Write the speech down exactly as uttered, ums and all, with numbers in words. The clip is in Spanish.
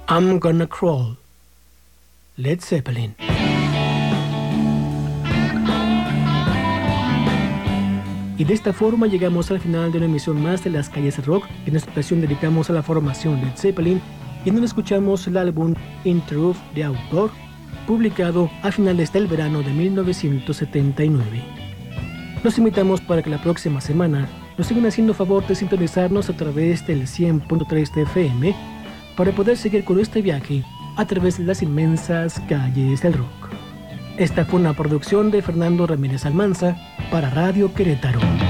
I'm Gonna Crawl, Led Zeppelin. Y de esta forma llegamos al final de una emisión más de Las Calles Rock. En esta ocasión dedicamos a la formación Led Zeppelin y en donde escuchamos el álbum In Truth de autor, publicado a finales del verano de mil novecientos setenta y nueve. Los invitamos para que la próxima semana nos sigan haciendo favor de sintonizarnos a través del cien punto tres de F M para poder seguir con este viaje a través de las inmensas calles del rock. Esta fue una producción de Fernando Ramírez Almanza para Radio Querétaro.